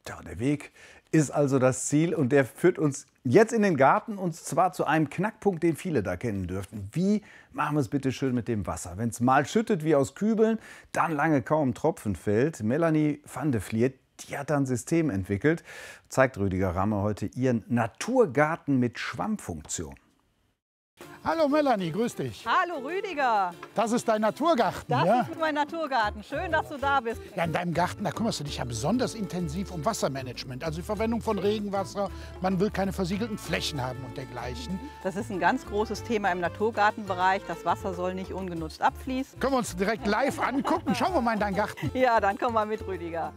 Tja, der Weg ist also das Ziel und der führt uns jetzt in den Garten und zwar zu einem Knackpunkt, den viele da kennen dürften. Wie machen wir es bitte schön mit dem Wasser? Wenn es mal schüttet wie aus Kübeln, dann lange kaum Tropfen fällt. Melanie van de Vliert, die hat da ein System entwickelt, zeigt Rüdiger Ramme heute ihren Naturgarten mit Schwammfunktion. Hallo Melanie, grüß dich. Hallo Rüdiger. Das ist dein Naturgarten, Das ja? ist mein Naturgarten. Schön, dass du da bist. Ja, in deinem Garten, da kümmerst du dich ja besonders intensiv um Wassermanagement. Also die Verwendung von Regenwasser, man will keine versiegelten Flächen haben und dergleichen. Das ist ein ganz großes Thema im Naturgartenbereich. Das Wasser soll nicht ungenutzt abfließen. Können wir uns direkt live angucken? Schauen wir mal in deinen Garten. Ja, dann komm mal mit, Rüdiger.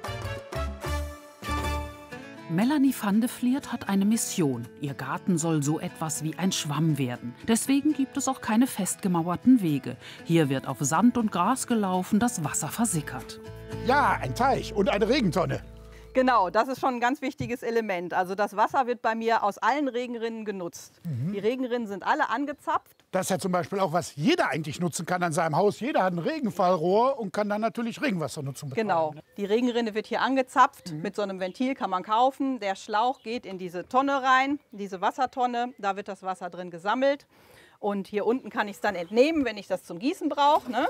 Melanie van de Vliert hat eine Mission. Ihr Garten soll so etwas wie ein Schwamm werden. Deswegen gibt es auch keine festgemauerten Wege. Hier wird auf Sand und Gras gelaufen, das Wasser versickert. Ja, ein Teich und eine Regentonne. Genau, das ist schon ein ganz wichtiges Element. Also das Wasser wird bei mir aus allen Regenrinnen genutzt. Die Regenrinnen sind alle angezapft. Das ist ja zum Beispiel auch, was jeder eigentlich nutzen kann an seinem Haus. Jeder hat ein Regenfallrohr und kann dann natürlich Regenwassernutzung betreiben. Genau, die Regenrinne wird hier angezapft. Mit so einem Ventil kann man kaufen. Der Schlauch geht in diese Tonne rein, diese Wassertonne. Da wird das Wasser drin gesammelt. Und hier unten kann ich es dann entnehmen, wenn ich das zum Gießen brauche. Ne?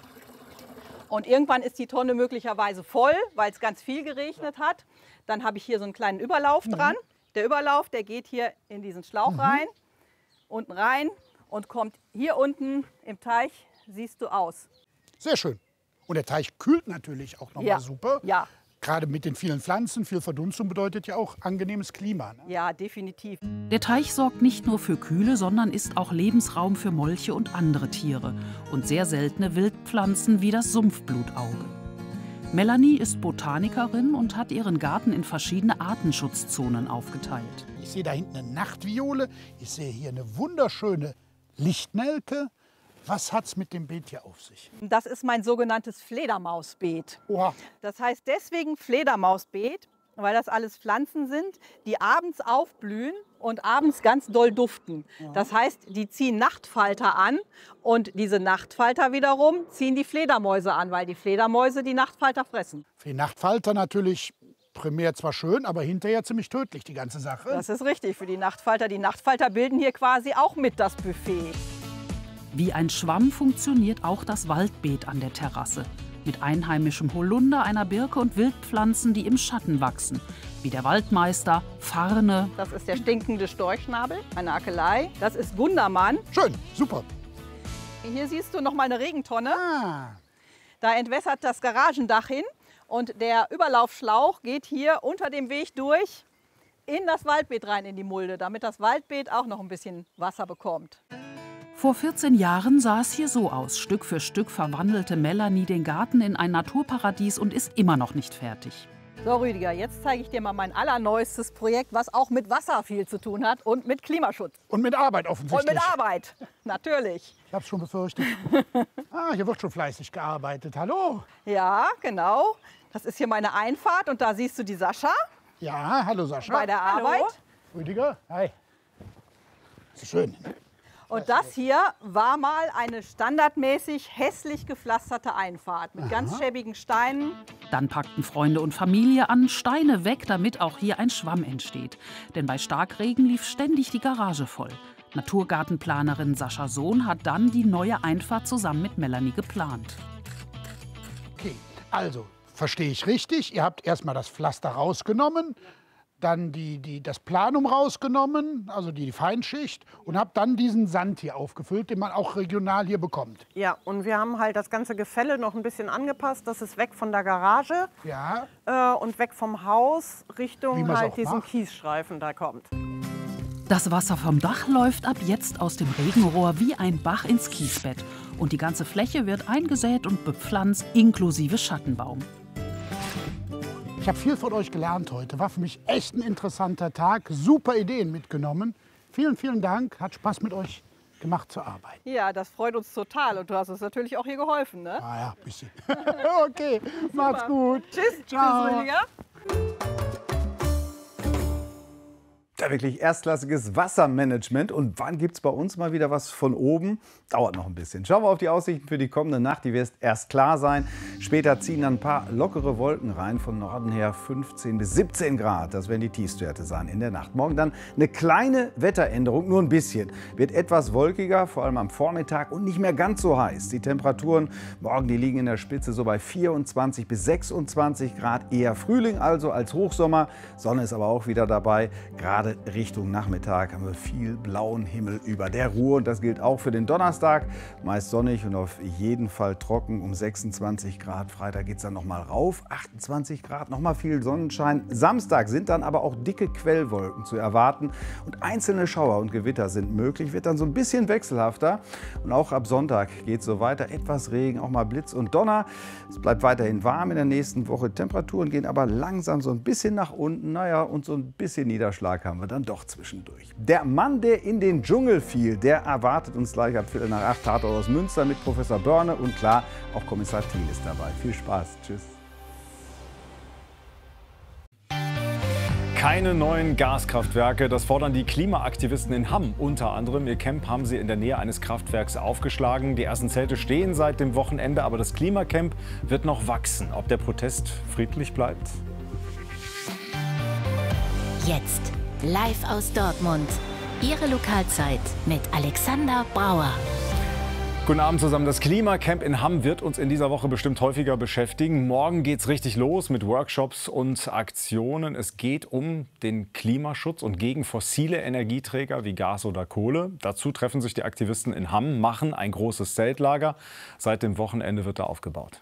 Und irgendwann ist die Tonne möglicherweise voll, weil es ganz viel geregnet hat. Dann habe ich hier so einen kleinen Überlauf dran. Der Überlauf, der geht hier in diesen Schlauch rein, unten rein und kommt hier unten im Teich, siehst du, aus. Sehr schön. Und der Teich kühlt natürlich auch nochmal super. Ja. Gerade mit den vielen Pflanzen, viel Verdunstung bedeutet ja auch angenehmes Klima. Ne? Ja, definitiv. Der Teich sorgt nicht nur für Kühle, sondern ist auch Lebensraum für Molche und andere Tiere und sehr seltene Wildpflanzen wie das Sumpfblutauge. Melanie ist Botanikerin und hat ihren Garten in verschiedene Artenschutzzonen aufgeteilt. Ich sehe da hinten eine Nachtviole, ich sehe hier eine wunderschöne Lichtnelke. Was hat's mit dem Beet hier auf sich? Das ist mein sogenanntes Fledermausbeet. Oha. Das heißt deswegen Fledermausbeet, weil das alles Pflanzen sind, die abends aufblühen und abends ganz doll duften. Das heißt, die ziehen Nachtfalter an und diese Nachtfalter wiederum ziehen die Fledermäuse an, weil die Fledermäuse die Nachtfalter fressen. Für die Nachtfalter natürlich primär zwar schön, aber hinterher ziemlich tödlich, die ganze Sache. Das ist richtig für die Nachtfalter. Die Nachtfalter bilden hier quasi auch mit das Buffet. Wie ein Schwamm funktioniert auch das Waldbeet an der Terrasse. Mit einheimischem Holunder, einer Birke und Wildpflanzen, die im Schatten wachsen. Wie der Waldmeister, Farne. Das ist der stinkende Storchschnabel, eine Akelei. Das ist Gundermann. Schön, super. Hier siehst du noch mal eine Regentonne. Ah, Da entwässert das Garagendach hin. Und der Überlaufschlauch geht hier unter dem Weg durch in das Waldbeet rein, in die Mulde, damit das Waldbeet auch noch ein bisschen Wasser bekommt. Vor 14 Jahren sah es hier so aus. Stück für Stück verwandelte Melanie den Garten in ein Naturparadies und ist immer noch nicht fertig. So Rüdiger, jetzt zeige ich dir mal mein allerneuestes Projekt, was auch mit Wasser viel zu tun hat und mit Klimaschutz. und mit Arbeit offensichtlich. Und mit Arbeit, natürlich. Ich hab's schon befürchtet. Hier wird schon fleißig gearbeitet. Hallo. Ja, genau. Das ist hier meine Einfahrt und da siehst du die Sascha Ja, hallo Sascha. bei der Arbeit. Rüdiger, hi. Das ist schön. Und das hier war mal eine standardmäßig hässlich gepflasterte Einfahrt mit ganz schäbigen Steinen. Dann packten Freunde und Familie an, Steine weg, damit auch hier ein Schwamm entsteht. Denn bei Starkregen lief ständig die Garage voll. Naturgartenplanerin Sascha Sohn hat dann die neue Einfahrt zusammen mit Melanie geplant. Okay, also verstehe ich richtig. Ihr habt erstmal das Pflaster rausgenommen, dann das Planum rausgenommen, also die Feinschicht, und habt dann diesen Sand hier aufgefüllt, den man auch regional hier bekommt. Ja, und wir haben halt das ganze Gefälle noch ein bisschen angepasst. Das ist weg von der Garage Ja, und weg vom Haus Wie Richtung man's halt auch diesen macht. Kiesstreifen da kommt. Das Wasser vom Dach läuft ab jetzt aus dem Regenrohr wie ein Bach ins Kiesbett. Und die ganze Fläche wird eingesät und bepflanzt, inklusive Schattenbaum. ich habe viel von euch gelernt heute. War für mich echt ein interessanter Tag. Super Ideen mitgenommen. Vielen, vielen Dank. Hat Spaß mit euch gemacht zu arbeiten. Ja, das freut uns total und du hast uns natürlich auch hier geholfen, ne? Ah ja, ein bisschen. Okay, macht's gut. Tschüss, Ciao. Tschüss Rüdiger. Ja, wirklich erstklassiges Wassermanagement. Und wann gibt es bei uns mal wieder was von oben? Dauert noch ein bisschen. Schauen wir auf die Aussichten für die kommende Nacht. Die wird erst klar sein. Später ziehen dann ein paar lockere Wolken rein. Von Norden her 15 bis 17 Grad. Das werden die Tiefstwerte sein in der Nacht. Morgen dann eine kleine Wetteränderung, nur ein bisschen. Wird etwas wolkiger, vor allem am Vormittag und nicht mehr ganz so heiß. Die Temperaturen morgen, die liegen in der Spitze so bei 24 bis 26 Grad. Eher Frühling also als Hochsommer. Sonne ist aber auch wieder dabei. Gerade Richtung Nachmittag haben wir viel blauen Himmel über der Ruhr. Und das gilt auch für den Donnerstag. Meist sonnig und auf jeden Fall trocken um 26 Grad. Freitag geht es dann noch mal rauf, 28 Grad, noch mal viel Sonnenschein. Samstag sind dann aber auch dicke Quellwolken zu erwarten. Und einzelne Schauer und Gewitter sind möglich. Wird dann so ein bisschen wechselhafter. Und auch ab Sonntag geht es so weiter. Etwas Regen, auch mal Blitz und Donner. Es bleibt weiterhin warm in der nächsten Woche. Temperaturen gehen aber langsam so ein bisschen nach unten. Naja, und so ein bisschen Niederschlag haben wir dann doch zwischendurch. Der Mann, der in den Dschungel fiel, der erwartet uns gleich ab 7:45 Tatort aus Münster mit Professor Börne und klar, auch Kommissar Thiel ist dabei. Viel Spaß. Tschüss. Keine neuen Gaskraftwerke, das fordern die Klimaaktivisten in Hamm unter anderem. Ihr Camp haben sie in der Nähe eines Kraftwerks aufgeschlagen. Die ersten Zelte stehen seit dem Wochenende, aber das Klimacamp wird noch wachsen. Ob der Protest friedlich bleibt? Jetzt live aus Dortmund. Ihre Lokalzeit mit Alexander Brauer. Guten Abend zusammen. Das Klimacamp in Hamm wird uns in dieser Woche bestimmt häufiger beschäftigen. Morgen geht's richtig los mit Workshops und Aktionen. Es geht um den Klimaschutz und gegen fossile Energieträger wie Gas oder Kohle. Dazu treffen sich die Aktivisten in Hamm, machen ein großes Zeltlager. Seit dem Wochenende wird da aufgebaut.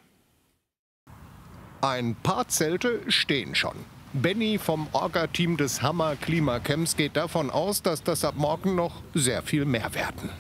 Ein paar Zelte stehen schon. Benny vom Orga-Team des Hammer Klimacamps geht davon aus, dass das ab morgen noch sehr viel mehr werden.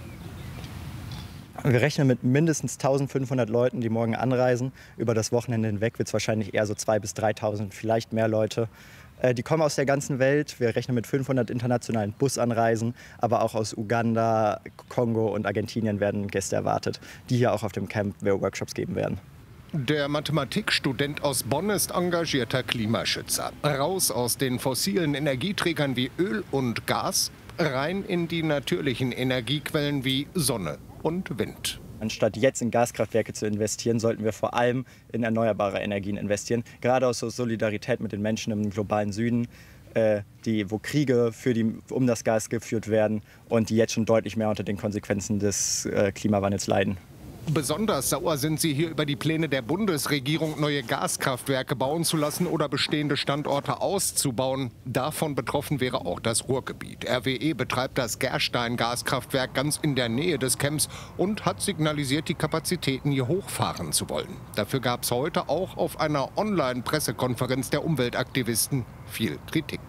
Wir rechnen mit mindestens 1500 Leuten, die morgen anreisen. Über das Wochenende hinweg wird es wahrscheinlich eher so 2.000 bis 3.000, vielleicht mehr Leute. Die kommen aus der ganzen Welt. Wir rechnen mit 500 internationalen Busanreisen, aber auch aus Uganda, Kongo und Argentinien werden Gäste erwartet, die hier auch auf dem Camp Workshops geben werden. Der Mathematikstudent aus Bonn ist engagierter Klimaschützer. Raus aus den fossilen Energieträgern wie Öl und Gas, rein in die natürlichen Energiequellen wie Sonne und Wind. Anstatt jetzt in Gaskraftwerke zu investieren, sollten wir vor allem in erneuerbare Energien investieren. Gerade aus Solidarität mit den Menschen im globalen Süden, wo Kriege um das Gas geführt werden und die jetzt schon deutlich mehr unter den Konsequenzen des Klimawandels leiden. Besonders sauer sind sie hier über die Pläne der Bundesregierung, neue Gaskraftwerke bauen zu lassen oder bestehende Standorte auszubauen. Davon betroffen wäre auch das Ruhrgebiet. RWE betreibt das Gerstein-Gaskraftwerk ganz in der Nähe des Camps und hat signalisiert, die Kapazitäten hier hochfahren zu wollen. Dafür gab es heute auch auf einer Online-Pressekonferenz der Umweltaktivisten viel Kritik.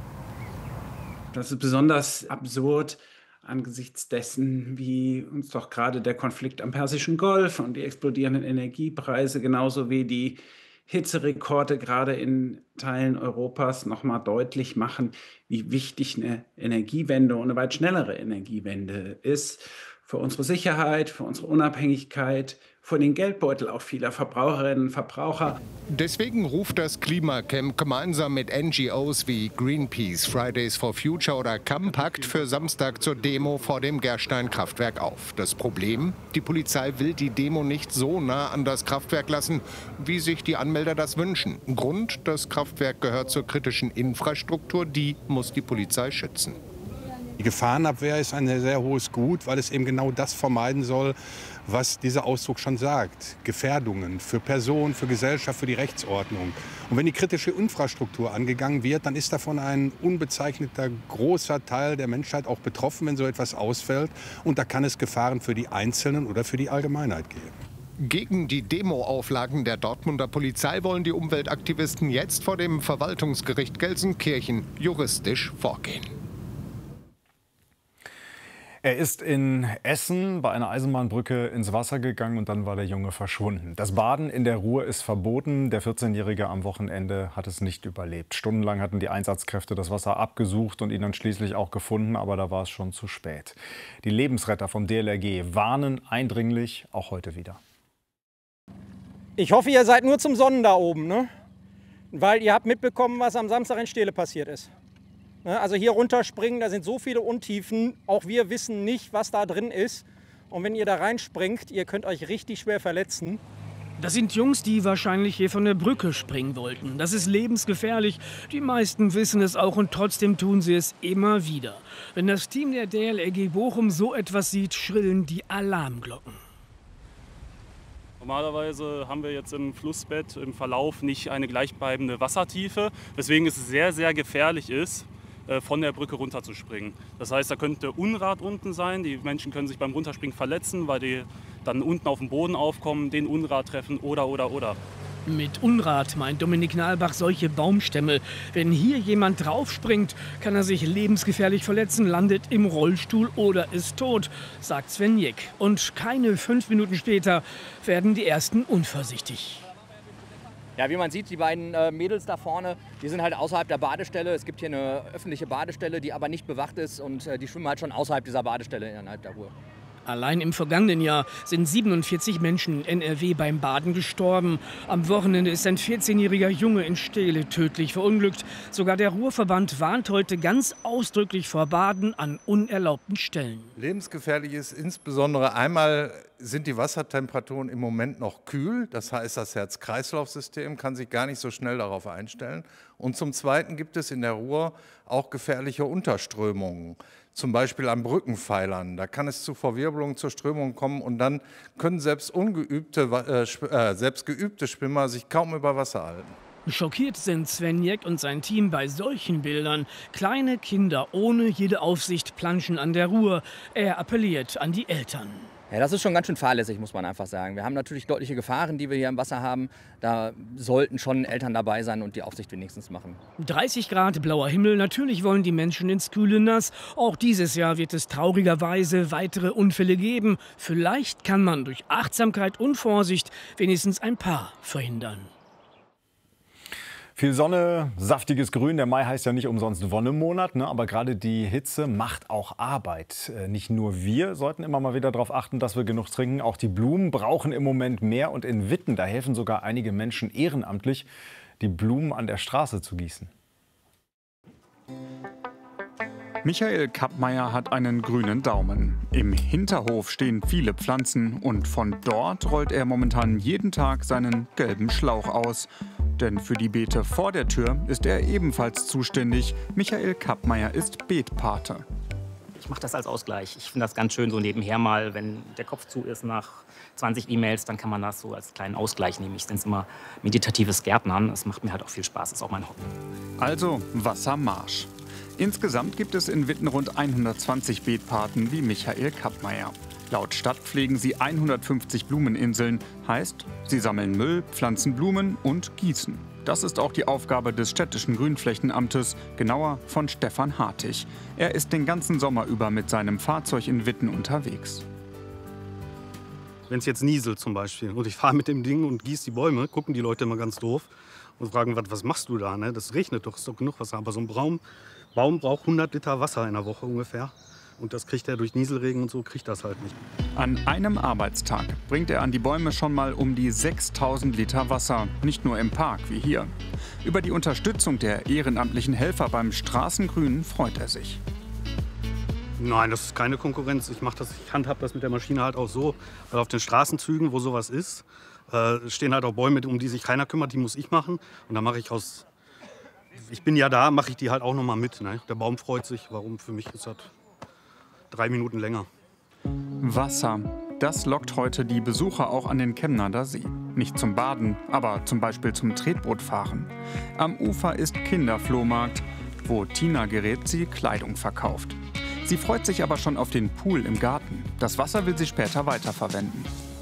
Das ist besonders absurd angesichts dessen, wie uns doch gerade der Konflikt am Persischen Golf und die explodierenden Energiepreise, genauso wie die Hitzerekorde gerade in Teilen Europas noch mal deutlich machen, wie wichtig eine Energiewende und eine weit schnellere Energiewende ist für unsere Sicherheit, für unsere Unabhängigkeit, für den Geldbeutel auch vieler Verbraucherinnen und Verbraucher. Deswegen ruft das Klimacamp gemeinsam mit NGOs wie Greenpeace, Fridays for Future oder Compact für Samstag zur Demo vor dem Gerstein-Kraftwerk auf. Das Problem? Die Polizei will die Demo nicht so nah an das Kraftwerk lassen, wie sich die Anmelder das wünschen. Grund: das Kraftwerk gehört zur kritischen Infrastruktur, die muss die Polizei schützen. Die Gefahrenabwehr ist ein sehr hohes Gut, weil es eben genau das vermeiden soll, was dieser Ausdruck schon sagt. Gefährdungen für Personen, für Gesellschaft, für die Rechtsordnung. Und wenn die kritische Infrastruktur angegangen wird, dann ist davon ein unbezeichneter großer Teil der Menschheit auch betroffen, wenn so etwas ausfällt. Und da kann es Gefahren für die Einzelnen oder für die Allgemeinheit geben. Gegen die Demoauflagen der Dortmunder Polizei wollen die Umweltaktivisten jetzt vor dem Verwaltungsgericht Gelsenkirchen juristisch vorgehen. Er ist in Essen bei einer Eisenbahnbrücke ins Wasser gegangen und dann war der Junge verschwunden. Das Baden in der Ruhr ist verboten. Der 14-Jährige am Wochenende hat es nicht überlebt. Stundenlang hatten die Einsatzkräfte das Wasser abgesucht und ihn dann schließlich auch gefunden, aber da war es schon zu spät. Die Lebensretter vom DLRG warnen eindringlich, auch heute wieder. Ich hoffe, ihr seid nur zum Sonnen da oben, ne? Weil ihr habt mitbekommen, was am Samstag in Steele passiert ist. Also hier runterspringen, da sind so viele Untiefen. Auch wir wissen nicht, was da drin ist. Und wenn ihr da reinspringt, ihr könnt euch richtig schwer verletzen. Das sind Jungs, die wahrscheinlich hier von der Brücke springen wollten. Das ist lebensgefährlich. Die meisten wissen es auch und trotzdem tun sie es immer wieder. Wenn das Team der DLRG Bochum so etwas sieht, schrillen die Alarmglocken. Normalerweise haben wir jetzt im Flussbett im Verlauf nicht eine gleichbleibende Wassertiefe, weswegen es sehr, sehr gefährlich ist, von der Brücke runterzuspringen. Das heißt, da könnte Unrat unten sein. Die Menschen können sich beim Runterspringen verletzen, weil die dann unten auf dem Boden aufkommen, den Unrat treffen oder. Mit Unrat meint Dominik Nahlbach solche Baumstämme. Wenn hier jemand draufspringt, kann er sich lebensgefährlich verletzen, landet im Rollstuhl oder ist tot, sagt Sven Jeck. Und keine 5 Minuten später werden die Ersten unvorsichtig. Ja, wie man sieht, die beiden Mädels da vorne, die sind halt außerhalb der Badestelle. Es gibt hier eine öffentliche Badestelle, die aber nicht bewacht ist und die schwimmen halt schon außerhalb dieser Badestelle innerhalb der Ruhr. Allein im vergangenen Jahr sind 47 Menschen in NRW beim Baden gestorben. Am Wochenende ist ein 14-jähriger Junge in Steele tödlich verunglückt. Sogar der Ruhrverband warnt heute ganz ausdrücklich vor Baden an unerlaubten Stellen. Lebensgefährlich ist insbesondere einmal sind die Wassertemperaturen im Moment noch kühl. Das heißt, das Herz-Kreislauf-System kann sich gar nicht so schnell darauf einstellen. Und zum Zweiten gibt es in der Ruhr auch gefährliche Unterströmungen. Zum Beispiel an Brückenpfeilern. Da kann es zu Verwirbelungen, zur Strömung kommen und dann können selbst geübte Schwimmer sich kaum über Wasser halten. Schockiert sind Sven Jeck und sein Team bei solchen Bildern. Kleine Kinder ohne jede Aufsicht planschen an der Ruhr. Er appelliert an die Eltern. Ja, das ist schon ganz schön fahrlässig, muss man einfach sagen. Wir haben natürlich deutliche Gefahren, die wir hier im Wasser haben. Da sollten schon Eltern dabei sein und die Aufsicht wenigstens machen. 30 Grad, blauer Himmel. Natürlich wollen die Menschen ins kühle Nass. Auch dieses Jahr wird es traurigerweise weitere Unfälle geben. Vielleicht kann man durch Achtsamkeit und Vorsicht wenigstens ein paar verhindern. Viel Sonne, saftiges Grün. Der Mai heißt ja nicht umsonst Wonnemonat, ne? Aber gerade die Hitze macht auch Arbeit. Nicht nur wir sollten immer mal wieder darauf achten, dass wir genug trinken. Auch die Blumen brauchen im Moment mehr. Und in Witten, da helfen sogar einige Menschen ehrenamtlich, die Blumen an der Straße zu gießen. Michael Kappmeier hat einen grünen Daumen. Im Hinterhof stehen viele Pflanzen und von dort rollt er momentan jeden Tag seinen gelben Schlauch aus. Denn für die Beete vor der Tür ist er ebenfalls zuständig. Michael Kappmeier ist Beetpate. Ich mache das als Ausgleich. Ich finde das ganz schön so nebenher mal, wenn der Kopf zu ist nach 20 E-Mails, dann kann man das so als kleinen Ausgleich nehmen. Ich nenne es immer meditatives Gärtnern. Das macht mir halt auch viel Spaß. Das ist auch mein Hobby. Also Wassermarsch. Insgesamt gibt es in Witten rund 120 Beetpaten wie Michael Kappmeier. Laut Stadt pflegen sie 150 Blumeninseln. Heißt, sie sammeln Müll, pflanzen Blumen und gießen. Das ist auch die Aufgabe des städtischen Grünflächenamtes, genauer von Stefan Hartig. Er ist den ganzen Sommer über mit seinem Fahrzeug in Witten unterwegs. Wenn es jetzt nieselt zum Beispiel und ich fahre mit dem Ding und gieße die Bäume, gucken die Leute immer ganz doof und fragen, was machst du da? Ne? Das regnet doch, ist doch genug Wasser. Aber so ein Baum braucht 100 Liter Wasser in der Woche ungefähr. Und das kriegt er durch Nieselregen und so, kriegt das halt nicht. An einem Arbeitstag bringt er an die Bäume schon mal um die 6000 Liter Wasser. Nicht nur im Park wie hier. Über die Unterstützung der ehrenamtlichen Helfer beim Straßengrün freut er sich. Nein, das ist keine Konkurrenz. Ich handhab das mit der Maschine halt auch so. Weil auf den Straßenzügen, wo sowas ist, stehen halt auch Bäume, um die sich keiner kümmert. Die muss ich machen. Und dann mache ich ich bin ja da, mache ich die halt auch noch mal mit. Ne? Der Baum freut sich. Warum? Für mich ist das 3 Minuten länger. Wasser. Das lockt heute die Besucher auch an den Chemnader See. Nicht zum Baden, aber zum Beispiel zum Tretbootfahren. Am Ufer ist Kinderflohmarkt, wo Tina Gerätzi Kleidung verkauft. Sie freut sich aber schon auf den Pool im Garten. Das Wasser will sie später weiterverwenden.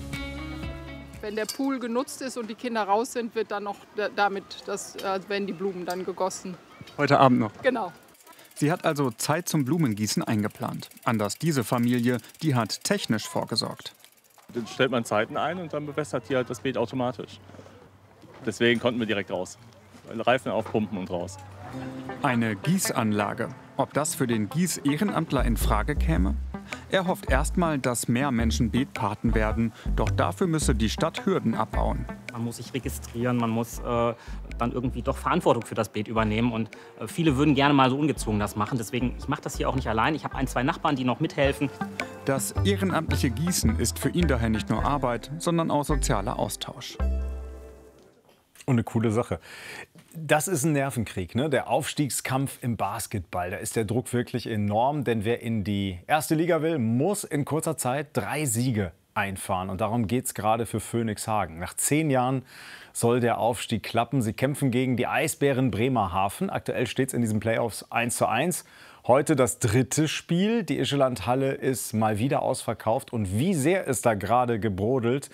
Wenn der Pool genutzt ist und die Kinder raus sind, wird dann noch werden die Blumen dann gegossen. Heute Abend noch? Genau. Sie hat also Zeit zum Blumengießen eingeplant. Anders diese Familie, die hat technisch vorgesorgt. Dann stellt man Zeiten ein und dann bewässert die halt das Beet automatisch. Deswegen konnten wir direkt raus. Reifen aufpumpen und raus. Eine Gießanlage. Ob das für den Gießehrenamtler in Frage käme? Er hofft erstmal, dass mehr Menschen Beetpaten werden. Doch dafür müsse die Stadt Hürden abbauen. Man muss sich registrieren, man muss dann irgendwie doch Verantwortung für das Beet übernehmen. Und viele würden gerne mal so ungezwungen das machen. Deswegen, ich mache das hier auch nicht allein. Ich habe 1, 2 Nachbarn, die noch mithelfen. Das ehrenamtliche Gießen ist für ihn daher nicht nur Arbeit, sondern auch sozialer Austausch. Und eine coole Sache. Das ist ein Nervenkrieg, ne? Der Aufstiegskampf im Basketball. Da ist der Druck wirklich enorm, denn wer in die erste Liga will, muss in kurzer Zeit 3 Siege einfahren. Und darum geht es gerade für Phönix Hagen. Nach 10 Jahren soll der Aufstieg klappen. Sie kämpfen gegen die Eisbären Bremerhaven. Aktuell steht es in diesen Playoffs 1:1. Heute das 3. Spiel. Die Ischelandhalle ist mal wieder ausverkauft. Und wie sehr es da gerade brodelt,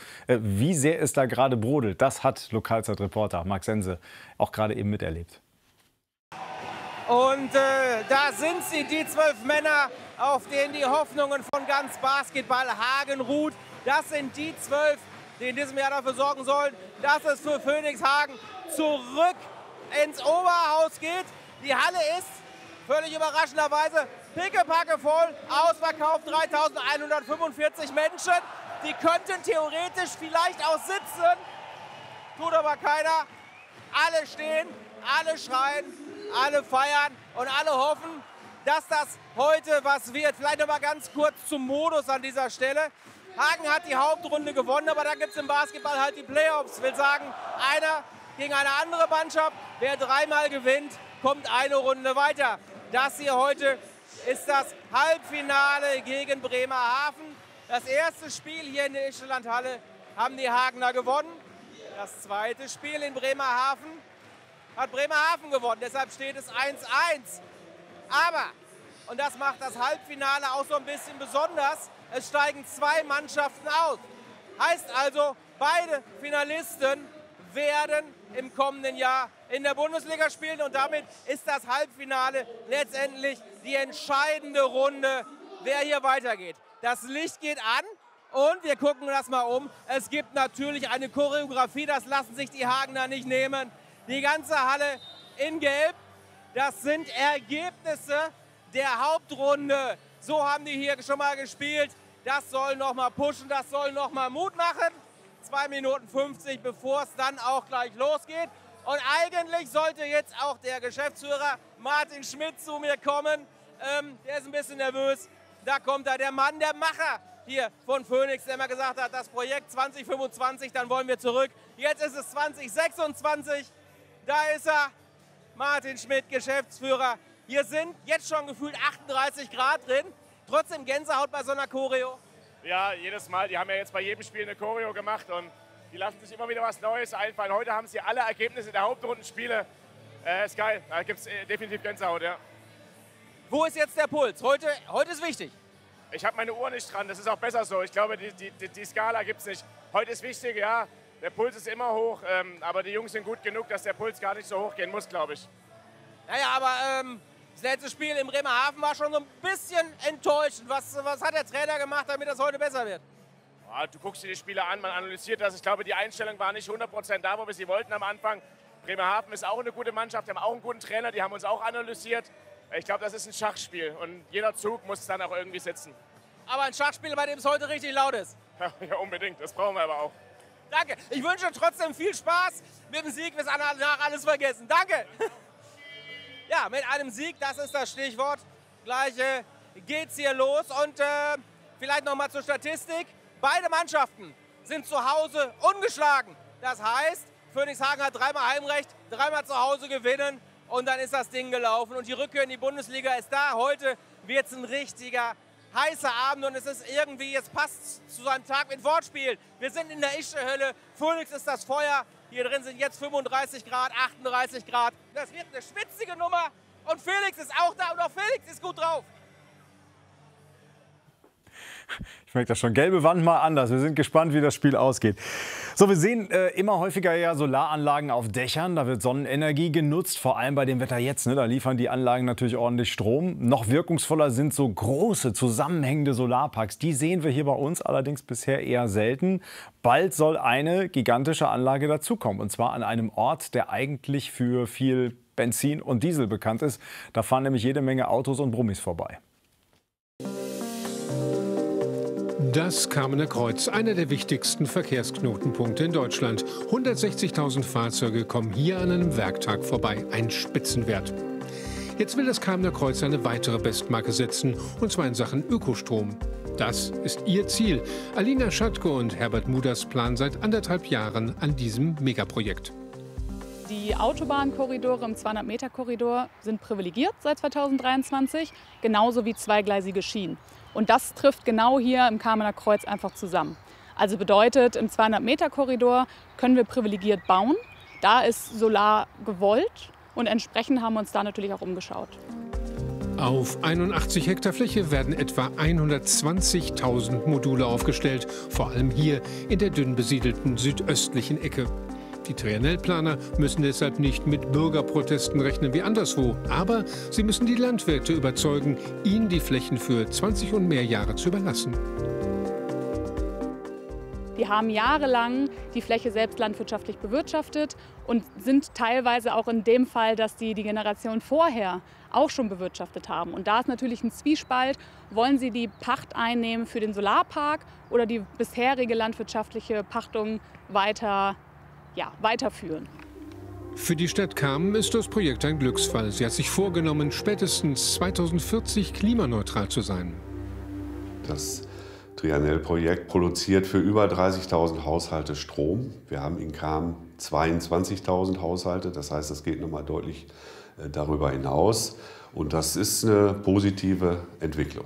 das hat Lokalzeitreporter Marc Sense auch gerade eben miterlebt. Und da sind sie, die 12 Männer, auf denen die Hoffnungen von ganz Basketball Hagen ruht. Das sind die 12, die in diesem Jahr dafür sorgen sollen, dass es für Phönix Hagen zurück ins Oberhaus geht. Die Halle ist völlig überraschenderweise pickepacke voll, ausverkauft, 3.145 Menschen. Die könnten theoretisch vielleicht auch sitzen, tut aber keiner. Alle stehen, alle schreien, alle feiern und alle hoffen, dass das heute was wird. Vielleicht noch mal ganz kurz zum Modus an dieser Stelle. Hagen hat die Hauptrunde gewonnen, aber da gibt es im Basketball halt die Playoffs. Ich will sagen, einer gegen eine andere Mannschaft. Wer 3-mal gewinnt, kommt eine Runde weiter. Das hier heute ist das Halbfinale gegen Bremerhaven. Das erste Spiel hier in der Ischelandhalle haben die Hagener gewonnen. Das zweite Spiel in Bremerhaven hat Bremerhaven gewonnen. Deshalb steht es 1:1. Aber, und das macht das Halbfinale auch so ein bisschen besonders, es steigen 2 Mannschaften aus. Heißt also, beide Finalisten werden im kommenden Jahr in der Bundesliga spielen. Und damit ist das Halbfinale letztendlich die entscheidende Runde, wer hier weitergeht. Das Licht geht an und wir gucken das mal um. Es gibt natürlich eine Choreografie, das lassen sich die Hagener nicht nehmen. Die ganze Halle in Gelb, das sind Ergebnisse der Hauptrunde. So haben die hier schon mal gespielt. Das soll noch mal pushen, das soll noch mal Mut machen. 2 Minuten 50, bevor es dann auch gleich losgeht. Und eigentlich sollte jetzt auch der Geschäftsführer Martin Schmidt zu mir kommen. Der ist ein bisschen nervös. Da kommt er, der Mann, der Macher hier von Phönix, der immer gesagt hat, das Projekt 2025, dann wollen wir zurück. Jetzt ist es 2026. Da ist er, Martin Schmidt, Geschäftsführer. Hier sind jetzt schon gefühlt 38 Grad drin. Trotzdem Gänsehaut bei so einer Choreo. Ja, jedes Mal. Die haben ja jetzt bei jedem Spiel eine Choreo gemacht und die lassen sich immer wieder was Neues einfallen. Heute haben sie alle Ergebnisse der Hauptrundenspiele. Ist geil. Da gibt es definitiv Gänsehaut, ja. Wo ist jetzt der Puls? Heute ist wichtig. Ich habe meine Uhr nicht dran. Das ist auch besser so. Ich glaube, die Skala gibt es nicht. Heute ist wichtig, ja. Der Puls ist immer hoch. Aber die Jungs sind gut genug, dass der Puls gar nicht so hoch gehen muss, glaube ich. Naja, aber das letzte Spiel in Bremerhaven war schon so ein bisschen enttäuschend. Was hat der Trainer gemacht, damit das heute besser wird? Ja, du guckst dir die Spiele an, man analysiert das. Ich glaube, die Einstellung war nicht 100% da, wo wir sie wollten am Anfang. Bremerhaven ist auch eine gute Mannschaft, die haben auch einen guten Trainer, die haben uns auch analysiert. Ich glaube, das ist ein Schachspiel und jeder Zug muss dann auch irgendwie sitzen. Aber ein Schachspiel, bei dem es heute richtig laut ist. Ja, unbedingt, das brauchen wir aber auch. Danke, ich wünsche trotzdem viel Spaß mit dem Sieg, wir danach alles vergessen. Danke. Ja, mit einem Sieg, das ist das Stichwort. Gleich geht's hier los und vielleicht noch mal zur Statistik. Beide Mannschaften sind zu Hause ungeschlagen. Das heißt, Phönix Hagen hat 3-mal Heimrecht, 3-mal zu Hause gewinnen und dann ist das Ding gelaufen. Und die Rückkehr in die Bundesliga ist da. Heute wird es ein richtiger heißer Abend und es ist irgendwie, jetzt passt zu seinem Tag mit Wortspiel. Wir sind in der Ischehölle, Phönix ist das Feuer. Hier drin sind jetzt 35 Grad, 38 Grad. Das wird eine schwitzige Nummer und Felix ist auch da und auch Felix ist gut drauf. Ich merke das schon. Gelbe Wand mal anders. Wir sind gespannt, wie das Spiel ausgeht. So, wir sehen immer häufiger ja Solaranlagen auf Dächern. Da wird Sonnenenergie genutzt, vor allem bei dem Wetter jetzt. Ne? Da liefern die Anlagen natürlich ordentlich Strom. Noch wirkungsvoller sind so große, zusammenhängende Solarparks. Die sehen wir hier bei uns allerdings bisher eher selten. Bald soll eine gigantische Anlage dazukommen. Und zwar an einem Ort, der eigentlich für viel Benzin und Diesel bekannt ist. Da fahren nämlich jede Menge Autos und Brummis vorbei. Das Kamener Kreuz, einer der wichtigsten Verkehrsknotenpunkte in Deutschland. 160.000 Fahrzeuge kommen hier an einem Werktag vorbei. Ein Spitzenwert. Jetzt will das Kamener Kreuz eine weitere Bestmarke setzen, und zwar in Sachen Ökostrom. Das ist ihr Ziel. Alina Schatke und Herbert Muders planen seit 1,5 Jahren an diesem Megaprojekt. Die Autobahnkorridore im 200-Meter-Korridor sind privilegiert seit 2023, genauso wie zweigleisige Schienen. Und das trifft genau hier im Kamener Kreuz einfach zusammen. Also bedeutet, im 200-Meter-Korridor können wir privilegiert bauen. Da ist Solar gewollt und entsprechend haben wir uns da natürlich auch umgeschaut. Auf 81 Hektar Fläche werden etwa 120.000 Module aufgestellt, vor allem hier in der dünn besiedelten südöstlichen Ecke. Die Trianel-Planer müssen deshalb nicht mit Bürgerprotesten rechnen wie anderswo. Aber sie müssen die Landwirte überzeugen, ihnen die Flächen für 20 und mehr Jahre zu überlassen. Die haben jahrelang die Fläche selbst landwirtschaftlich bewirtschaftet und sind teilweise auch in dem Fall, dass die Generation vorher auch schon bewirtschaftet haben. Und da ist natürlich ein Zwiespalt. Wollen sie die Pacht einnehmen für den Solarpark oder die bisherige landwirtschaftliche Pachtung weiterführen? Für die Stadt Kamen ist das Projekt ein Glücksfall. Sie hat sich vorgenommen, spätestens 2040 klimaneutral zu sein. Das Trianel-Projekt produziert für über 30.000 Haushalte Strom. Wir haben in Kamen 22.000 Haushalte, das heißt, es geht noch mal deutlich darüber hinaus. Und das ist eine positive Entwicklung.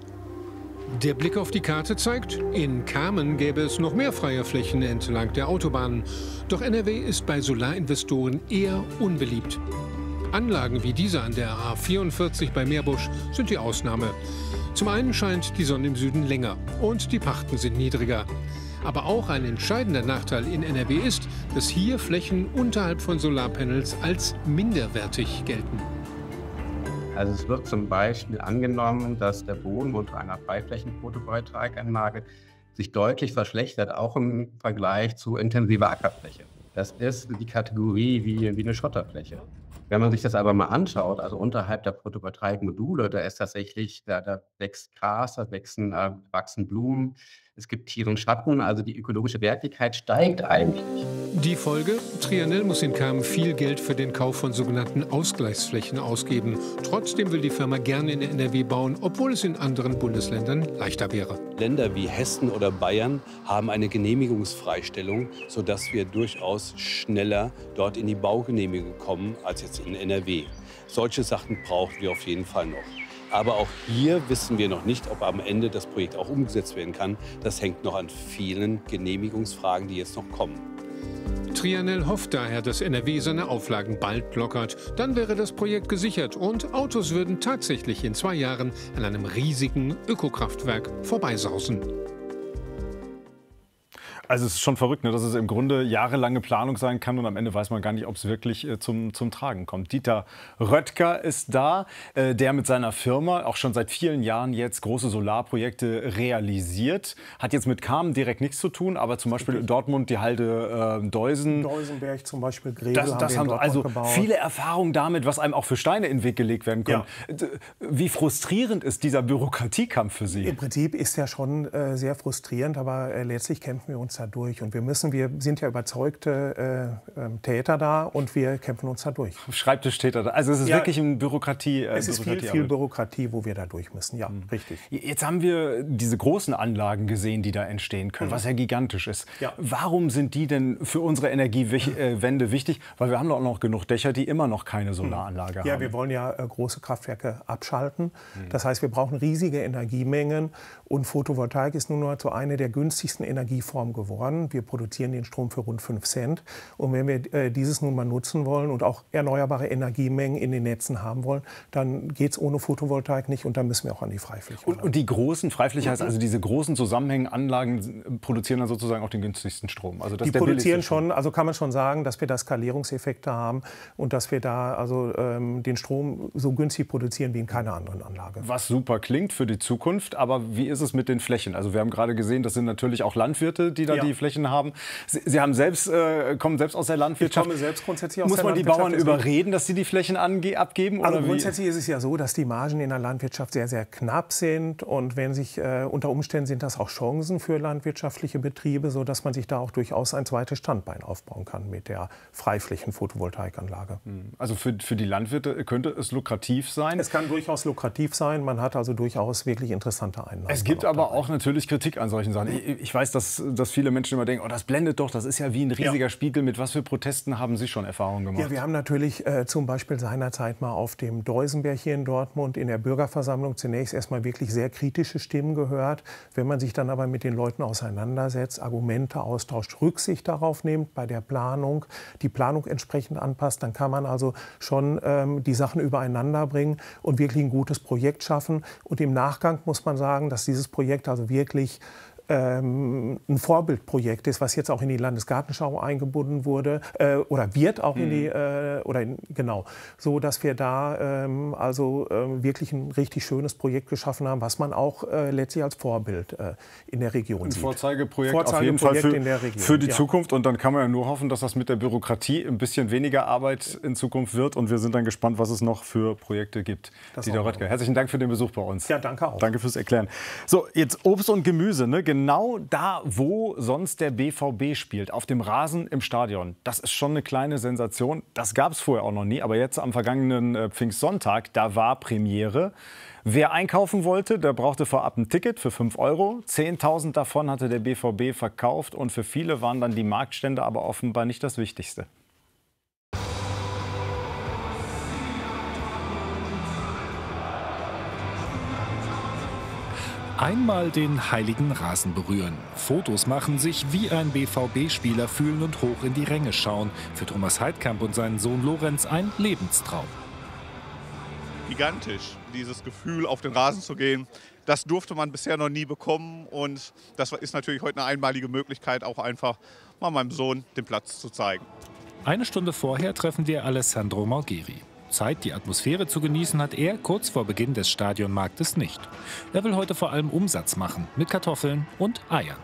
Der Blick auf die Karte zeigt, in Kamen gäbe es noch mehr freie Flächen entlang der Autobahnen. Doch NRW ist bei Solarinvestoren eher unbeliebt. Anlagen wie diese an der A44 bei Meerbusch sind die Ausnahme. Zum einen scheint die Sonne im Süden länger und die Pachten sind niedriger. Aber auch ein entscheidender Nachteil in NRW ist, dass hier Flächen unterhalb von Solarpanels als minderwertig gelten. Also es wird zum Beispiel angenommen, dass der Boden unter einer Freiflächen-Photovoltaikanlage sich deutlich verschlechtert, auch im Vergleich zu intensiver Ackerfläche. Das ist die Kategorie wie eine Schotterfläche. Wenn man sich das aber mal anschaut, also unterhalb der Photovoltaikmodule, da ist tatsächlich, da wächst Gras, da wachsen Blumen, es gibt Tiere und Schatten, also die ökologische Wertigkeit steigt eigentlich. Die Folge? Trianel muss in Kamen viel Geld für den Kauf von sogenannten Ausgleichsflächen ausgeben. Trotzdem will die Firma gerne in NRW bauen, obwohl es in anderen Bundesländern leichter wäre. Länder wie Hessen oder Bayern haben eine Genehmigungsfreistellung, sodass wir durchaus schneller dort in die Baugenehmigung kommen als jetzt in NRW. Solche Sachen brauchen wir auf jeden Fall noch. Aber auch hier wissen wir noch nicht, ob am Ende das Projekt auch umgesetzt werden kann. Das hängt noch an vielen Genehmigungsfragen, die jetzt noch kommen. Trianel hofft daher, dass NRW seine Auflagen bald lockert. Dann wäre das Projekt gesichert und Autos würden tatsächlich in 2 Jahren an einem riesigen Ökokraftwerk vorbeisausen. Also es ist schon verrückt, ne, dass es im Grunde jahrelange Planung sein kann und am Ende weiß man gar nicht, ob es wirklich zum Tragen kommt. Dieter Röttger ist da, der mit seiner Firma auch schon seit vielen Jahren jetzt große Solarprojekte realisiert. Hat jetzt mit Kamen direkt nichts zu tun, aber zum Beispiel in Dortmund die Halde Deusen. Deusenberg zum Beispiel, Greve das haben also gebaut. Viele Erfahrungen damit, was einem auch für Steine in den Weg gelegt werden können. Ja. Wie frustrierend ist dieser Bürokratiekampf für Sie? Im Prinzip ist er schon sehr frustrierend, aber letztlich kämpfen wir uns da durch. Und wir sind ja überzeugte Täter da und wir kämpfen uns da durch. Schreibtischtäter da. Also es ist wirklich eine Bürokratie. Es ist viel Bürokratie, wo wir da durch müssen. Ja, richtig. Jetzt haben wir diese großen Anlagen gesehen, die da entstehen können, was ja gigantisch ist. Ja. Warum sind die denn für unsere Energiewende wichtig? Weil wir haben doch noch genug Dächer, die immer noch keine Solaranlage haben. Ja, wir wollen ja große Kraftwerke abschalten. Das heißt, wir brauchen riesige Energiemengen. Und Photovoltaik ist nun mal so eine der günstigsten Energieformen geworden. Wir produzieren den Strom für rund 5 Cent. Und wenn wir dieses nun mal nutzen wollen und auch erneuerbare Energiemengen in den Netzen haben wollen, dann geht es ohne Photovoltaik nicht und dann müssen wir auch an die Freifläche. Und die großen Freifläche, heißt also diese großen zusammenhängenden Anlagen produzieren dann sozusagen auch den günstigsten Strom? Also das die produzieren schon, also kann man schon sagen, dass wir da Skalierungseffekte haben und dass wir da also den Strom so günstig produzieren wie in keiner anderen Anlage. Was super klingt für die Zukunft, aber wie ist es mit den Flächen? Also wir haben gerade gesehen, das sind natürlich auch Landwirte, die Bauernhändler, die Flächen haben. Sie haben kommen selbst aus der Landwirtschaft. Ich komme selbst grundsätzlich aus der Landwirtschaft. Muss man die Bauern überreden, dass sie die Flächen abgeben? Also oder grundsätzlich ist es ja so, dass die Margen in der Landwirtschaft sehr, sehr knapp sind. Und wenn sich unter Umständen sind das auch Chancen für landwirtschaftliche Betriebe, sodass man sich da auch durchaus ein zweites Standbein aufbauen kann mit der Freiflächen-Photovoltaikanlage. Also für die Landwirte könnte es lukrativ sein? Es kann durchaus lukrativ sein. Man hat also durchaus wirklich interessante Einnahmen. Es gibt aber auch natürlich Kritik an solchen Sachen. Ich weiß, dass viele Menschen immer denken, oh, das blendet doch, das ist ja wie ein riesiger Spiegel. Mit was für Protesten haben Sie schon Erfahrungen gemacht? Ja, wir haben natürlich zum Beispiel seinerzeit mal auf dem Deusenberg hier in Dortmund in der Bürgerversammlung zunächst erstmal wirklich sehr kritische Stimmen gehört. Wenn man sich dann aber mit den Leuten auseinandersetzt, Argumente austauscht, Rücksicht darauf nimmt bei der Planung, die Planung entsprechend anpasst, dann kann man also schon die Sachen übereinander bringen und wirklich ein gutes Projekt schaffen. Und im Nachgang muss man sagen, dass dieses Projekt also wirklich ein Vorbildprojekt ist, was jetzt auch in die Landesgartenschau eingebunden wurde oder wird auch in die so dass wir da wirklich ein richtig schönes Projekt geschaffen haben, was man auch letztlich als Vorbild in der Region sieht. Ein Vorzeigeprojekt auf jeden Fall für die Zukunft, und dann kann man ja nur hoffen, dass das mit der Bürokratie ein bisschen weniger Arbeit in Zukunft wird, und wir sind dann gespannt, was es noch für Projekte gibt. Dieter Röttger, herzlichen Dank für den Besuch bei uns. Ja, danke auch. Danke fürs Erklären. So, jetzt Obst und Gemüse, ne? Genau da, wo sonst der BVB spielt, auf dem Rasen im Stadion. Das ist schon eine kleine Sensation. Das gab es vorher auch noch nie. Aber jetzt am vergangenen Pfingstsonntag, da war Premiere. Wer einkaufen wollte, der brauchte vorab ein Ticket für 5 €. 10.000 davon hatte der BVB verkauft. Und für viele waren dann die Marktstände aber offenbar nicht das Wichtigste. Einmal den heiligen Rasen berühren, Fotos machen, sich wie ein BVB-Spieler fühlen und hoch in die Ränge schauen. Für Thomas Heidkamp und seinen Sohn Lorenz ein Lebenstraum. Gigantisch, dieses Gefühl, auf den Rasen zu gehen. Das durfte man bisher noch nie bekommen, und das ist natürlich heute eine einmalige Möglichkeit, auch einfach mal meinem Sohn den Platz zu zeigen. Eine Stunde vorher treffen wir Alessandro Margheri. Zeit, die Atmosphäre zu genießen, hat er kurz vor Beginn des Stadionmarktes nicht. Er will heute vor allem Umsatz machen mit Kartoffeln und Eiern.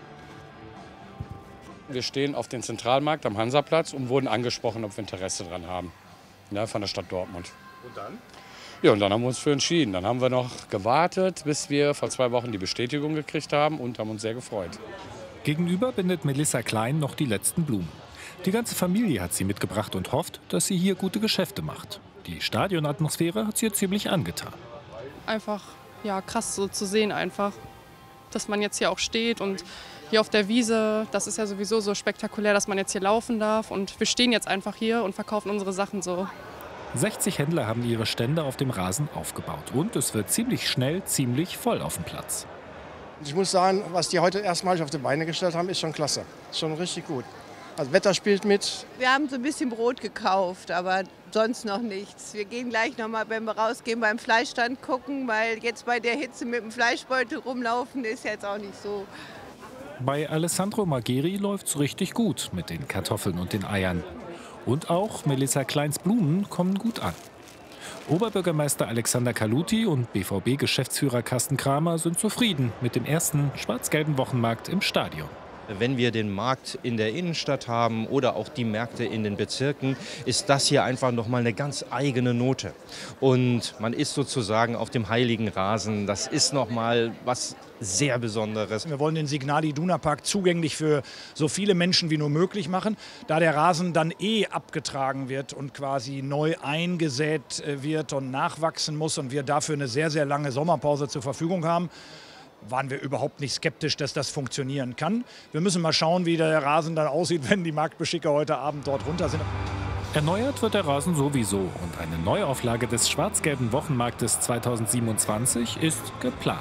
Wir stehen auf dem Zentralmarkt am Hansaplatz und wurden angesprochen, ob wir Interesse daran haben, ja, von der Stadt Dortmund. Und dann? Ja, und dann haben wir uns für entschieden. Dann haben wir noch gewartet, bis wir vor 2 Wochen die Bestätigung gekriegt haben, und haben uns sehr gefreut. Gegenüber bindet Melissa Klein noch die letzten Blumen. Die ganze Familie hat sie mitgebracht und hofft, dass sie hier gute Geschäfte macht. Die Stadionatmosphäre hat sie jetzt ziemlich angetan. Einfach, ja, krass so zu sehen einfach, dass man jetzt hier auch steht und hier auf der Wiese, das ist ja sowieso so spektakulär, dass man jetzt hier laufen darf, und wir stehen jetzt einfach hier und verkaufen unsere Sachen so. 60 Händler haben ihre Stände auf dem Rasen aufgebaut, und es wird ziemlich schnell ziemlich voll auf dem Platz. Ich muss sagen, was die heute erstmalig auf die Beine gestellt haben, ist schon klasse. Ist schon richtig gut. Also Wetter spielt mit. Wir haben so ein bisschen Brot gekauft, aber sonst noch nichts. Wir gehen gleich noch mal, wenn wir rausgehen, beim Fleischstand gucken, weil jetzt bei der Hitze mit dem Fleischbeutel rumlaufen ist jetzt auch nicht so. Bei Alessandro Margheri läuft's richtig gut mit den Kartoffeln und den Eiern. Und auch Melissa Kleins Blumen kommen gut an. Oberbürgermeister Alexander Kaluti und BVB-Geschäftsführer Carsten Kramer sind zufrieden mit dem ersten schwarz-gelben Wochenmarkt im Stadion. Wenn wir den Markt in der Innenstadt haben oder auch die Märkte in den Bezirken, ist das hier einfach noch mal eine ganz eigene Note. Und man ist sozusagen auf dem heiligen Rasen. Das ist noch mal was sehr Besonderes. Wir wollen den Signal Iduna Park zugänglich für so viele Menschen wie nur möglich machen, da der Rasen dann abgetragen wird und quasi neu eingesät wird und nachwachsen muss und wir dafür eine sehr, sehr lange Sommerpause zur Verfügung haben. Waren wir überhaupt nicht skeptisch, dass das funktionieren kann. Wir müssen mal schauen, wie der Rasen dann aussieht, wenn die Marktbeschicker heute Abend dort runter sind. Erneuert wird der Rasen sowieso, und eine Neuauflage des schwarz-gelben Wochenmarktes 2027 ist geplant.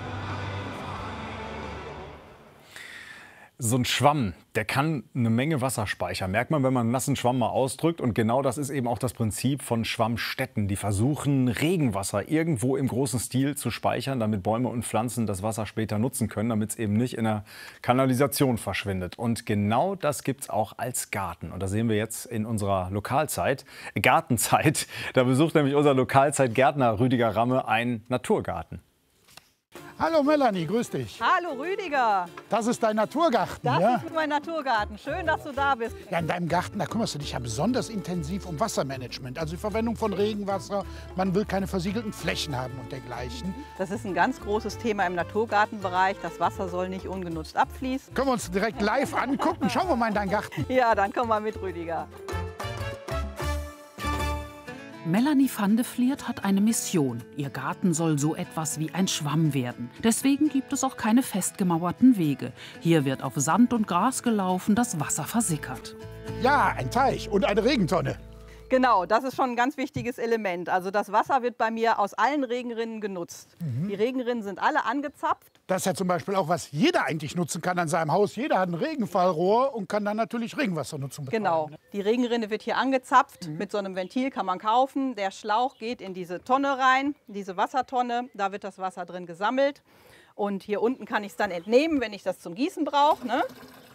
So ein Schwamm, der kann eine Menge Wasser speichern. Merkt man, wenn man einen nassen Schwamm mal ausdrückt. Und genau das ist eben auch das Prinzip von Schwammstädten. Die versuchen, Regenwasser irgendwo im großen Stil zu speichern, damit Bäume und Pflanzen das Wasser später nutzen können, damit es eben nicht in der Kanalisation verschwindet. Und genau das gibt es auch als Garten. Und das sehen wir jetzt in unserer Gartenzeit. Da besucht nämlich unser Lokalzeitgärtner Rüdiger Ramme einen Naturgarten. Hallo Melanie, grüß dich. Hallo Rüdiger. Das ist dein Naturgarten, Das ja? ist mein Naturgarten. Schön, dass du da bist. Ja, in deinem Garten, da kümmerst du dich ja besonders intensiv um Wassermanagement. Also die Verwendung von Regenwasser. Man will keine versiegelten Flächen haben und dergleichen. Das ist ein ganz großes Thema im Naturgartenbereich. Das Wasser soll nicht ungenutzt abfließen. Können wir uns direkt live angucken? Schauen wir mal in deinen Garten. Ja, dann komm mal mit, Rüdiger. Melanie van de Vliert hat eine Mission. Ihr Garten soll so etwas wie ein Schwamm werden. Deswegen gibt es auch keine festgemauerten Wege. Hier wird auf Sand und Gras gelaufen, das Wasser versickert. Ja, ein Teich und eine Regentonne. Genau, das ist schon ein ganz wichtiges Element. Also das Wasser wird bei mir aus allen Regenrinnen genutzt. Die Regenrinnen sind alle angezapft. Das ist ja zum Beispiel auch, was jeder eigentlich nutzen kann an seinem Haus. Jeder hat ein Regenfallrohr und kann dann natürlich Regenwassernutzung betreiben. Genau, die Regenrinne wird hier angezapft. Mit so einem Ventil kann man kaufen. Der Schlauch geht in diese Tonne rein, diese Wassertonne. Da wird das Wasser drin gesammelt. Und hier unten kann ich es dann entnehmen, wenn ich das zum Gießen brauche. Ne?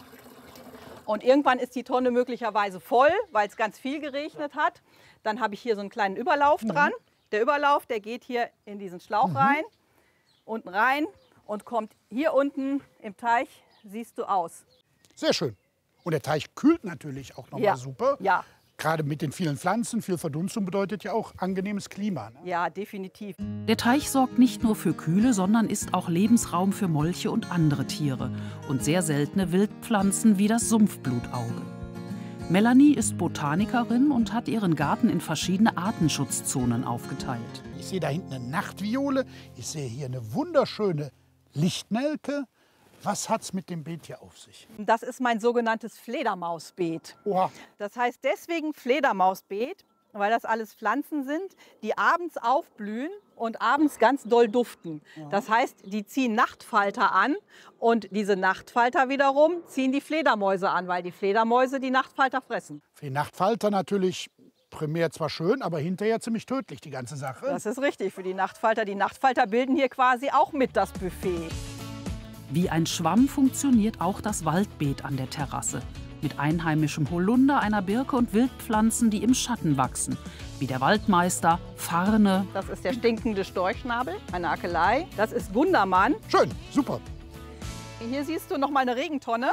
Und irgendwann ist die Tonne möglicherweise voll, weil es ganz viel geregnet hat. Dann habe ich hier so einen kleinen Überlauf dran. Der Überlauf, der geht hier in diesen Schlauch rein, unten rein und kommt hier unten im Teich, siehst du, aus. Sehr schön. Und der Teich kühlt natürlich auch noch mal super. Ja. Gerade mit den vielen Pflanzen, viel Verdunstung bedeutet ja auch angenehmes Klima. Ne? Ja, definitiv. Der Teich sorgt nicht nur für Kühle, sondern ist auch Lebensraum für Molche und andere Tiere und sehr seltene Wildpflanzen wie das Sumpfblutauge. Melanie ist Botanikerin und hat ihren Garten in verschiedene Artenschutzzonen aufgeteilt. Ich sehe da hinten eine Nachtviole, ich sehe hier eine wunderschöne Lichtnelke. Was hat's mit dem Beet hier auf sich? Das ist mein sogenanntes Fledermausbeet. Oha. Das heißt deswegen Fledermausbeet, weil das alles Pflanzen sind, die abends aufblühen und abends ganz doll duften. Das heißt, die ziehen Nachtfalter an und diese Nachtfalter wiederum ziehen die Fledermäuse an, weil die Fledermäuse die Nachtfalter fressen. Für die Nachtfalter natürlich primär zwar schön, aber hinterher ziemlich tödlich, die ganze Sache. Das ist richtig für die Nachtfalter. Die Nachtfalter bilden hier quasi auch mit das Buffet. Wie ein Schwamm funktioniert auch das Waldbeet an der Terrasse. Mit einheimischem Holunder, einer Birke und Wildpflanzen, die im Schatten wachsen. Wie der Waldmeister, Farne. Das ist der stinkende Storchschnabel, eine Akelei. Das ist Gundermann. Schön, super. Hier siehst du noch mal eine Regentonne.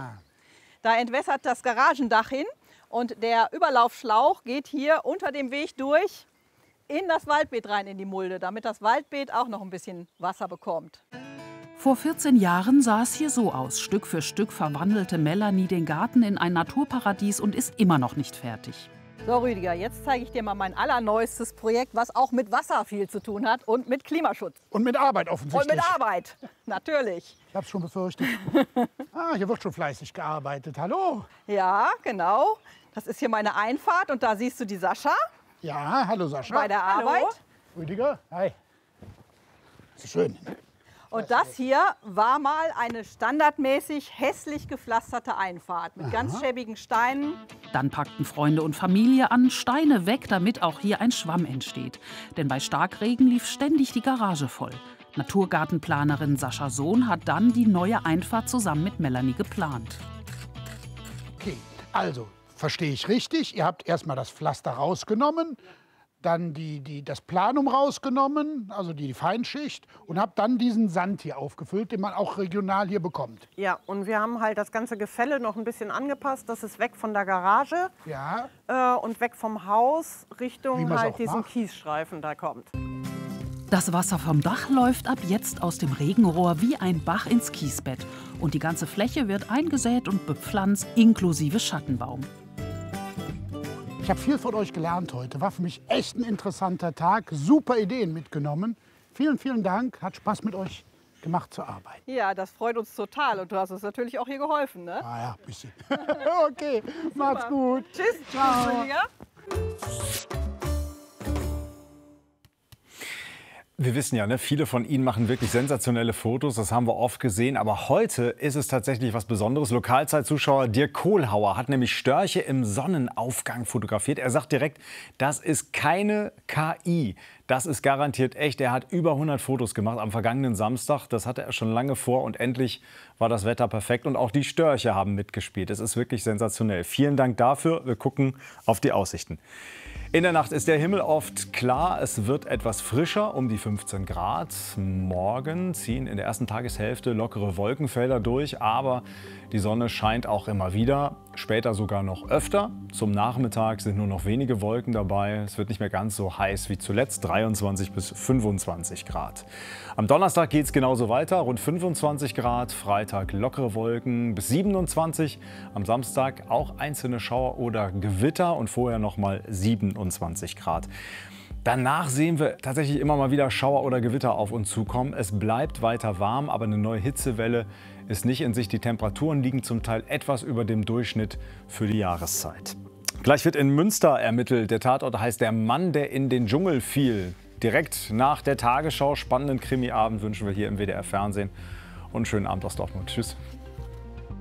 Da entwässert das Garagendach hin. Und der Überlaufschlauch geht hier unter dem Weg durch in das Waldbeet rein, in die Mulde, damit das Waldbeet auch noch ein bisschen Wasser bekommt. Vor 14 Jahren sah es hier so aus. Stück für Stück verwandelte Melanie den Garten in ein Naturparadies und ist immer noch nicht fertig. So Rüdiger, jetzt zeige ich dir mal mein allerneuestes Projekt, was auch mit Wasser viel zu tun hat und mit Klimaschutz. Und mit Arbeit offensichtlich. Und mit Arbeit, natürlich. Ich habe es schon befürchtet. Hier wird schon fleißig gearbeitet. Hallo. Ja, genau. Das ist hier meine Einfahrt und da siehst du die Sascha. Ja, hallo Sascha. Bei der Arbeit. Rüdiger, hi. Das ist schön. Und das hier war mal eine standardmäßig hässlich gepflasterte Einfahrt mit ganz schäbigen Steinen. Dann packten Freunde und Familie an, Steine weg, damit auch hier ein Schwamm entsteht. Denn bei Starkregen lief ständig die Garage voll. Naturgartenplanerin Sascha Sohn hat dann die neue Einfahrt zusammen mit Melanie geplant. Okay, also verstehe ich richtig. Ihr habt erstmal das Pflaster rausgenommen, dann das Planum rausgenommen, also die Feinschicht, und habt dann diesen Sand hier aufgefüllt, den man auch regional hier bekommt. Ja, und wir haben halt das ganze Gefälle noch ein bisschen angepasst. Das ist weg von der Garage und weg vom Haus Richtung halt diesen Kiesstreifen da kommt. Das Wasser vom Dach läuft ab jetzt aus dem Regenrohr wie ein Bach ins Kiesbett. Und die ganze Fläche wird eingesät und bepflanzt, inklusive Schattenbaum. Ich habe viel von euch gelernt heute. War für mich echt ein interessanter Tag. Super Ideen mitgenommen. Vielen, vielen Dank. Hat Spaß mit euch gemacht zu arbeiten. Ja, das freut uns total. Und du hast uns natürlich auch hier geholfen, ne? Ah ja, ein bisschen. Okay, macht's gut. Tschüss. Ciao. Wir wissen ja, ne, viele von Ihnen machen wirklich sensationelle Fotos, das haben wir oft gesehen. Aber heute ist es tatsächlich was Besonderes. Lokalzeitzuschauer Dirk Kohlhauer hat nämlich Störche im Sonnenaufgang fotografiert. Er sagt direkt, das ist keine KI, das ist garantiert echt. Er hat über 100 Fotos gemacht am vergangenen Samstag. Das hatte er schon lange vor und endlich war das Wetter perfekt. Und auch die Störche haben mitgespielt. Es ist wirklich sensationell. Vielen Dank dafür. Wir gucken auf die Aussichten. In der Nacht ist der Himmel oft klar. Es wird etwas frischer, um die 15 Grad. Morgen ziehen in der ersten Tageshälfte lockere Wolkenfelder durch, aber die Sonne scheint auch immer wieder, später sogar noch öfter. Zum Nachmittag sind nur noch wenige Wolken dabei. Es wird nicht mehr ganz so heiß wie zuletzt, 23 bis 25 Grad. Am Donnerstag geht es genauso weiter, rund 25 Grad. Freitag lockere Wolken bis 27. Am Samstag auch einzelne Schauer oder Gewitter und vorher noch mal 27 Grad. Danach sehen wir tatsächlich immer mal wieder Schauer oder Gewitter auf uns zukommen. Es bleibt weiter warm, aber eine neue Hitzewelle ist nicht in Sicht. Die Temperaturen liegen zum Teil etwas über dem Durchschnitt für die Jahreszeit. Gleich wird in Münster ermittelt. Der Tatort heißt Der Mann, der in den Dschungel fiel. Direkt nach der Tagesschau. Spannenden Krimiabend wünschen wir hier im WDR Fernsehen. Und einen schönen Abend aus Dortmund. Tschüss.